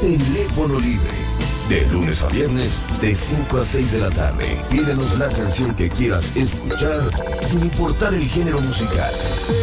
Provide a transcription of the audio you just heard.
Teléfono libre. De lunes a viernes, de 5 a 6 de la tarde. Pídenos la canción que quieras escuchar, sin importar el género musical.